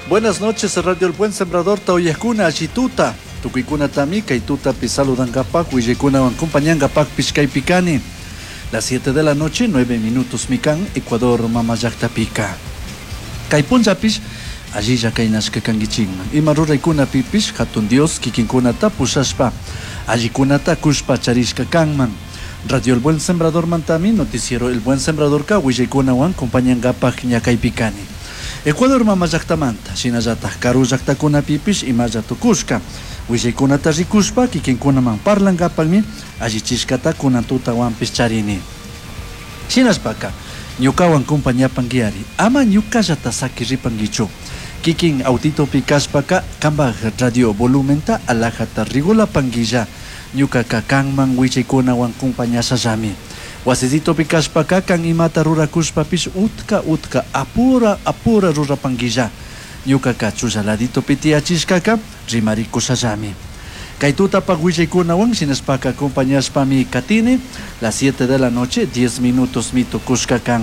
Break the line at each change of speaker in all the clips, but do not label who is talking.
Buenas noches, Radio El Buen Sembrador, Taoyakuna, Achituta, Tukuikuna Tamika y Tuta Pisaludan Gapak, Huillecuna Acompañan Gapak Piscay Picani. Las 7 de la noche, 9 minutos Mican, Ecuador, Mamayakta Pica. Kaipunjapish, allí ya kainas que kangichingman. Y maruraikuna pipish, Hatun Dios, Kikinkunata Pushashpa, allí kunata Kushpa Charishka Kangman. Radio El Buen Sembrador Mantami, Noticiero El Buen Sembrador Ka, Huillecuna Acompañan Gapak Ñakay Picani. Ecuador mamayaktamanta, shinayata karu llaktakuna pipish imallatukushka. Willaykunata rikushpa, kikinkunaman parlangapalmi, allichishkata kunantuta wampish charini. Shinashpaka, ñukawan compañapan guiari, ama ñukallata saki ripangichu. Kikin autito pikashpaka, kamba radio volumenta alajata rigula pangilla. Ñukaka kanman willaykunawan compañasallami. Wasisito pikashpaka kan imata rurakushpapish utka apura rurapangilla. Ñukaka chusaladito pitiachishkaka rimarikusallami. Kaituta pagwillaykunawan sinaspaka acompañashpami katini las 7 de la noche 10 minutos mito kushkakan.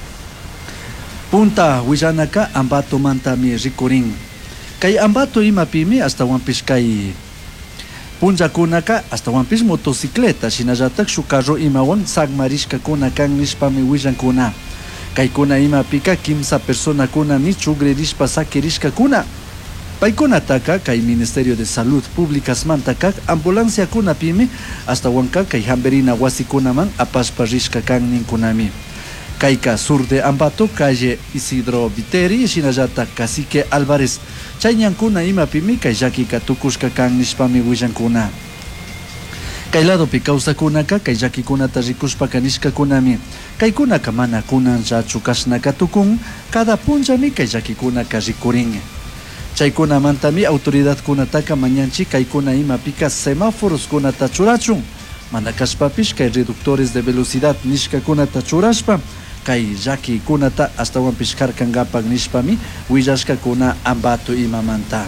Punta willanaka Ambato mantami rikurin. Kay Ambato imapimi hasta wampish kay Punjakunaka hasta wampis motocicleta, shinallatak shu carro imawan sagmarishka kuna kan nishpami willankuna. Kaykuna imapika kimsa persona kuna ni chugrerishpa sakirishka kuna. Paykunataka kay Ministerio de Salud Públicas mantaka ambulancia kuna pimi hasta wanka kay hamberina wasikunaman apashpa rishka kan ninkunami. Kayka sur de Ambato, calle Isidro Viteri, shinallatak Cacique Álvarez. Chayñankuna imapimi kay llakika tukushka kan nishpami willankuna. Kay lado pi kawsakunaka kay llakikunata rikushpa kanishkakunami. Kaykunaka mana kunanllachu kashnaka tukun, cada punllami kay llakikunaka rikurin. Chaykunamantami autoridadkunataka mañanchi kaykuna imapika semáforos kunata churachun. Mana kashpapish kay reductores de velocidad nishkakunata churashpa. Kay llaki kunata hasta wampish karkangapak nishpami willashka kuna Ambato imamanta.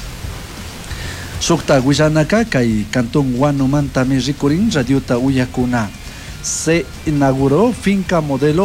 Sukta willanaka kay Cantón Huanumantami rikurin radiota uyakuna. Se inauguró finca modelo